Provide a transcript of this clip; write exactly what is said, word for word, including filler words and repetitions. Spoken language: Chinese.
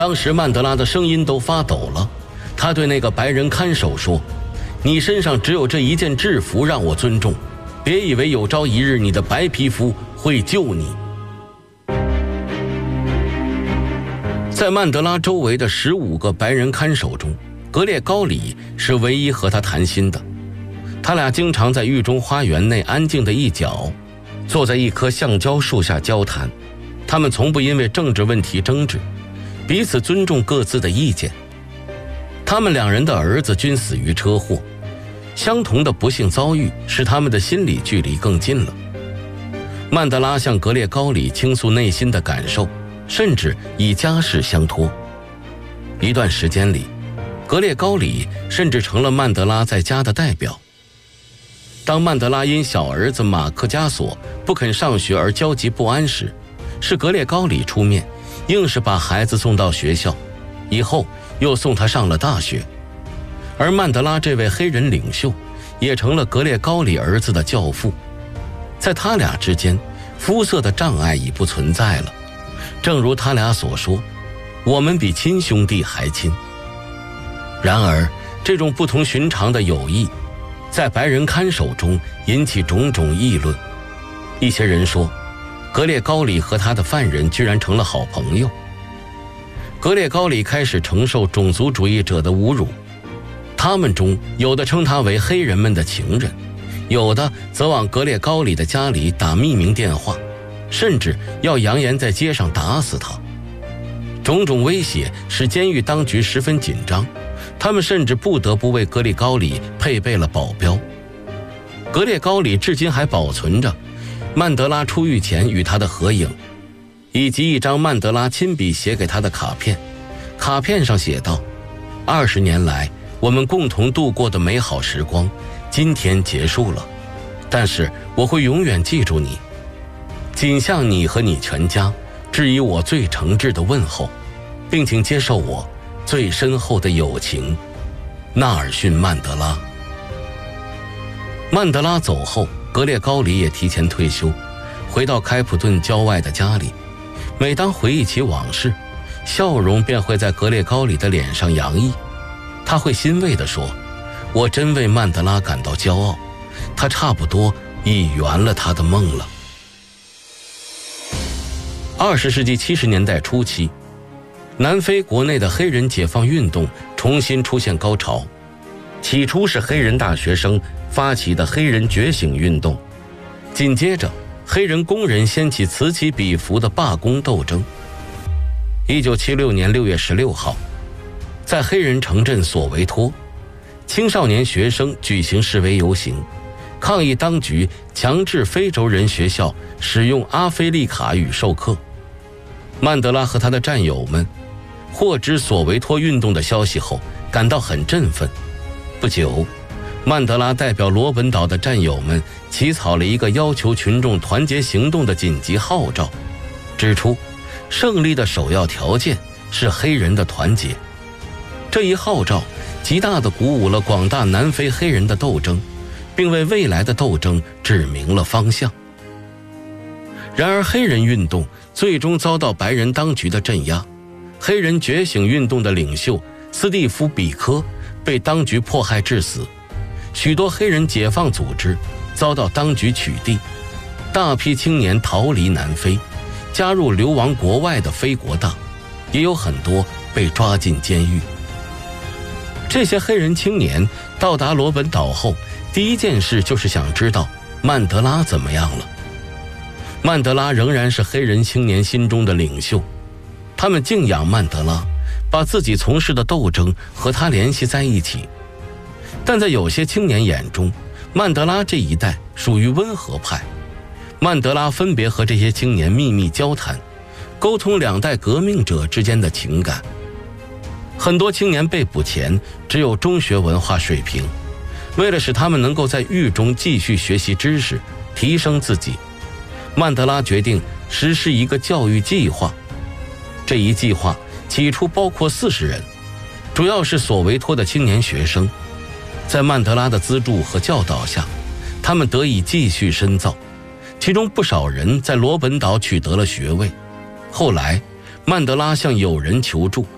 当时曼德拉的声音都发抖了，他对那个白人看守说：“你身上只有这一件制服让我尊重，别以为有朝一日你的白皮肤会救你。”在曼德拉周围的十五个白人看守中，格列高里是唯一和他谈心的。他俩经常在狱中花园内安静的一角，坐在一棵橡胶树下交谈。他们从不因为政治问题争执，彼此尊重各自的意见。他们两人的儿子均死于车祸，相同的不幸遭遇使他们的心理距离更近了。曼德拉向格列高里倾诉内心的感受，甚至以家事相托。一段时间里，格列高里甚至成了曼德拉在家的代表。当曼德拉因小儿子马克加索不肯上学而焦急不安时，是格列高里出面，硬是把孩子送到学校，以后又送他上了大学。而曼德拉这位黑人领袖也成了格列高里儿子的教父。在他俩之间，肤色的障碍已不存在了。正如他俩所说，我们比亲兄弟还亲。然而，这种不同寻常的友谊在白人看守中引起种种议论。一些人说，格列高里和他的犯人居然成了好朋友。格列高里开始承受种族主义者的侮辱，他们中有的称他为黑人们的情人，有的则往格列高里的家里打匿名电话，甚至要扬言在街上打死他。种种威胁使监狱当局十分紧张，他们甚至不得不为格列高里配备了保镖。格列高里至今还保存着曼德拉出狱前与他的合影，以及一张曼德拉亲笔写给他的卡片。卡片上写道：二十年来我们共同度过的美好时光今天结束了，但是我会永远记住你，仅向你和你全家致以我最诚挚的问候，并请接受我最深厚的友情，纳尔逊·曼德拉。曼德拉走后，格列高里也提前退休，回到开普敦郊外的家里。每当回忆起往事，笑容便会在格列高里的脸上洋溢。他会欣慰地说：“我真为曼德拉感到骄傲，他差不多已圆了他的梦了。”二十世纪七十年代初期，南非国内的黑人解放运动重新出现高潮。起初是黑人大学生发起的黑人觉醒运动，紧接着黑人工人掀起此起彼伏的罢工斗争。一九七六年六月十六号，在黑人城镇索维托，青少年学生举行示威游行，抗议当局强制非洲人学校使用阿非利卡语授课。曼德拉和他的战友们获知索维托运动的消息后，感到很振奋。不久，曼德拉代表罗本岛的战友们起草了一个要求群众团结行动的紧急号召，指出胜利的首要条件是黑人的团结。这一号召极大地鼓舞了广大南非黑人的斗争，并为未来的斗争指明了方向。然而，黑人运动最终遭到白人当局的镇压。黑人觉醒运动的领袖斯蒂夫·比科被当局迫害致死，许多黑人解放组织遭到当局取缔，大批青年逃离南非，加入流亡国外的非国大，也有很多被抓进监狱。这些黑人青年到达罗本岛后，第一件事就是想知道曼德拉怎么样了。曼德拉仍然是黑人青年心中的领袖，他们敬仰曼德拉，把自己从事的斗争和他联系在一起。但在有些青年眼中，曼德拉这一代属于温和派。曼德拉分别和这些青年秘密交谈，沟通两代革命者之间的情感。很多青年被捕前只有中学文化水平，为了使他们能够在狱中继续学习知识，提升自己，曼德拉决定实施一个教育计划。这一计划起初包括四十人，主要是索维托的青年学生。在曼德拉的资助和教导下，他们得以继续深造，其中不少人在罗本岛取得了学位。后来，曼德拉向友人求助，